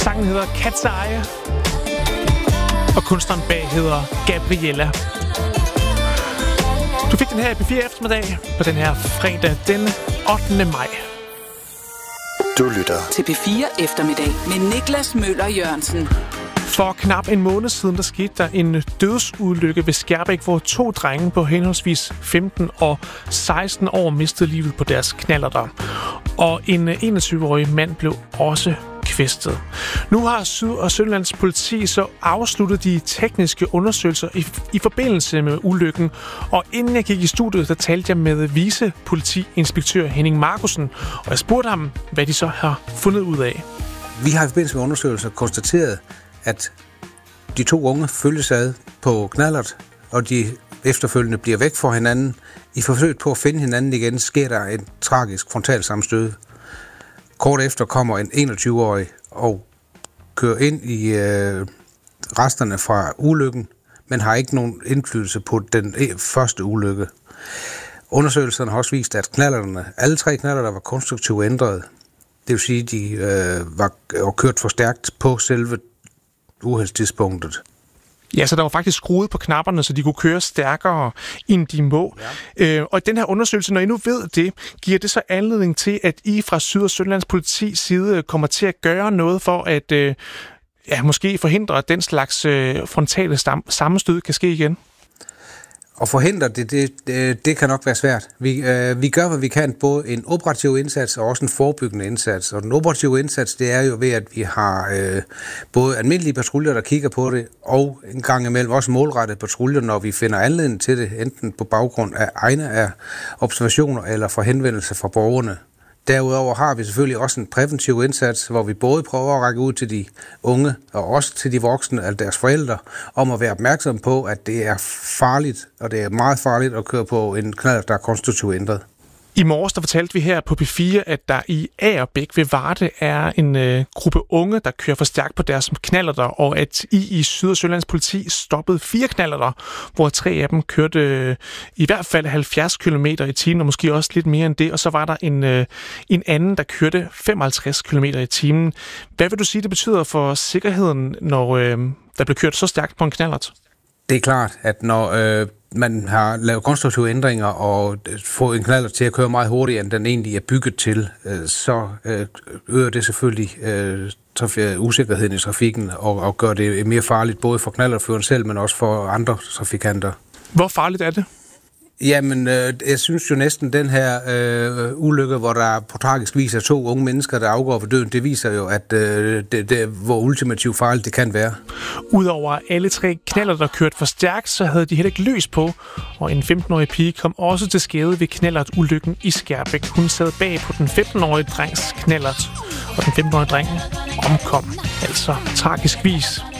Sangen hedder Cat's Eye, og kunstneren bag hedder Gabriella. Du fik den her i P4 eftermiddag på den her fredag den 8. maj. Du lytter til P4 eftermiddag med Niklas Møller Jørgensen. For knap en måned siden, der skete der en dødsulykke ved Skærbæk, hvor 2 drenge på henholdsvis 15 og 16 år mistede livet på deres knallerter. Og en 21-årig mand blev også kvæstet. Nu har Syd- og Sønderjyllands politi så afsluttet de tekniske undersøgelser i forbindelse med ulykken. Og inden jeg gik i studiet, der talte jeg med vicepolitiinspektør Henning Markussen, og jeg spurgte ham, hvad de så har fundet ud af. Vi har i forbindelse med undersøgelser konstateret, at de 2 unge følges ad på knallert, og de efterfølgende bliver væk fra hinanden. I forsøget på at finde hinanden igen, sker der en tragisk frontalsammenstød. Kort efter kommer en 21-årig og kører ind i resterne fra ulykken, men har ikke nogen indflydelse på den første ulykke. Undersøgelserne har også vist, at knallerterne, alle 3 knallerter var konstruktivt ændret. Det vil sige, at de var kørt for stærkt på selve uheldstidspunktet. Ja, så der var faktisk skruet på knapperne, så de kunne køre stærkere, end de må. Ja. Og i den her undersøgelse, når I nu ved det, giver det så anledning til, at I fra Syd- og Sønderjyllands politi side kommer til at gøre noget for at måske forhindre, at den slags frontale sammenstød kan ske igen? Og forhindre det kan nok være svært. Vi gør, hvad vi kan, både en operativ indsats og også en forebyggende indsats. Og den operative indsats, det er jo ved, at vi har både almindelige patruljer, der kigger på det, og en gang imellem også målrettede patruljer, når vi finder anledning til det, enten på baggrund af egne observationer eller fra henvendelser fra borgerne. Derudover har vi selvfølgelig også en præventiv indsats, hvor vi både prøver at række ud til de unge og også til de voksne, altså deres forældre, om at være opmærksom på, at det er farligt, og det er meget farligt at køre på en knallert, der er konstruktivt ændret. I morges der fortalte vi her på P4, at der i Agerbæk ved Varde er en gruppe unge, der kører for stærkt på deres knallerter, og at I Syd- og Sønderjyllands politi stoppede 4 knallerter, hvor 3 af dem kørte i hvert fald 70 km i timen, og måske også lidt mere end det, og så var der en anden, der kørte 55 km i timen. Hvad vil du sige, det betyder for sikkerheden, når der blev kørt så stærkt på en knallert? Det er klart, at når man har lavet konstruktive ændringer og fået en knallert til at køre meget hurtigere, end den egentlig er bygget til, så øger det selvfølgelig usikkerheden i trafikken og gør det mere farligt, både for knallertføreren selv, men også for andre trafikanter. Hvor farligt er det? Jamen, jeg synes jo næsten, den her ulykke, hvor der på tragisk vis er 2 unge mennesker, der afgår ved døden, det viser jo, at hvor ultimativt farligt det kan være. Udover alle 3 knallerter, der kørte for stærkt, så havde de heller ikke løs på, og en 15-årig pige kom også til skade ved knallertulykken i Skærbæk. Hun sad bag på den 15-årige drengs knallert, og den 15-årige dreng omkom altså tragisk vis.